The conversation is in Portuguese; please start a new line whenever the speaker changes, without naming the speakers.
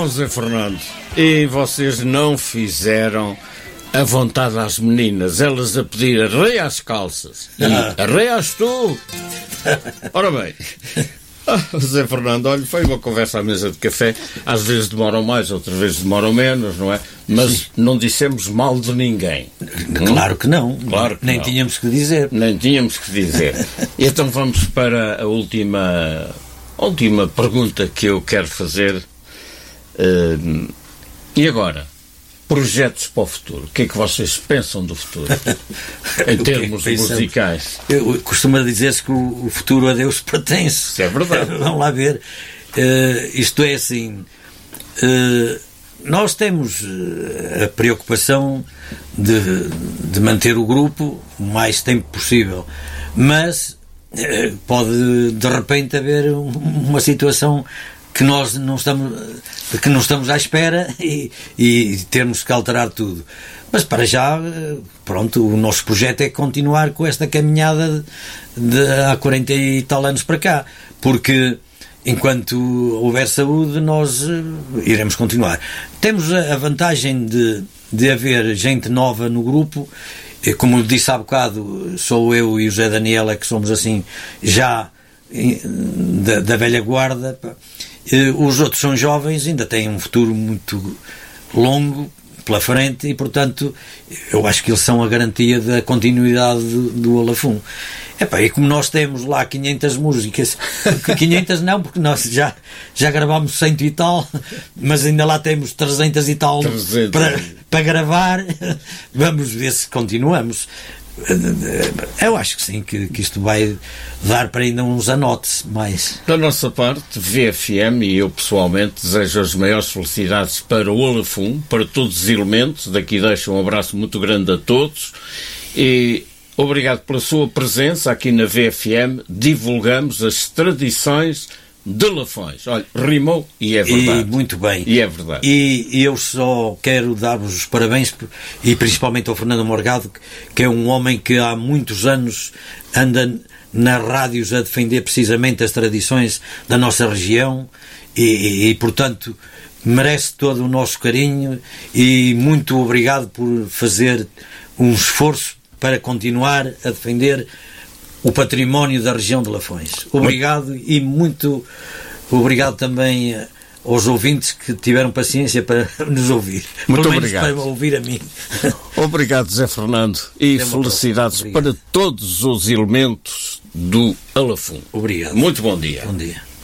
Então, Zé Fernando, e vocês não fizeram a vontade às meninas, elas a pedir arreia às calças e arreias tu? Ora bem, Zé Fernando, olha, foi uma conversa à mesa de café, às vezes demoram mais, outras vezes demoram menos, não é? Mas não dissemos mal de ninguém.
Claro que não,
claro que
nem
não.
tínhamos que dizer.
Nem tínhamos que dizer. E então vamos para a última pergunta que eu quero fazer. E agora? Projetos para o futuro. O que é que vocês pensam do futuro? Em termos musicais.
Eu costumo dizer-se que o futuro a Deus pertence.
Isso é verdade.
Vamos lá ver. Isto é assim. Nós temos a preocupação de manter o grupo o mais tempo possível. Mas pode de repente haver uma situação que nós não estamos à espera e termos que alterar tudo. Mas para já, pronto, o nosso projeto é continuar com esta caminhada de há 40 e tal anos para cá, porque enquanto houver saúde nós iremos continuar. Temos a vantagem de haver gente nova no grupo. Como disse há bocado, sou eu e o Zé Daniela que somos assim já da velha guarda. Os outros são jovens, ainda têm um futuro muito longo pela frente e, portanto, eu acho que eles são a garantia da continuidade do Olafum. E como nós temos lá 500 músicas, 500 não, porque nós já gravámos 100 e tal, mas ainda lá temos 300 e tal para gravar, vamos ver se continuamos. Eu acho que sim, que isto vai dar para ainda uns anotes mais.
Da nossa parte, VFM e eu pessoalmente desejo as maiores felicidades para o Olafum, para todos os elementos. Daqui deixo um abraço muito grande a todos e obrigado pela sua presença aqui na VFM. Divulgamos as tradições de Lafões. Olha, rimou e é verdade.
E muito bem.
E é verdade.
E eu só quero dar-vos os parabéns, e principalmente ao Fernando Morgado, que é um homem que há muitos anos anda nas rádios a defender precisamente as tradições da nossa região e portanto, merece todo o nosso carinho e muito obrigado por fazer um esforço para continuar a defender o património da região de Lafões. Obrigado e muito obrigado também aos ouvintes que tiveram paciência para nos ouvir.
Muito obrigado.
Para ouvir a mim.
Obrigado, Zé Fernando, e felicidades para todos os elementos do Olafum.
Obrigado.
Muito bom dia.
Bom dia.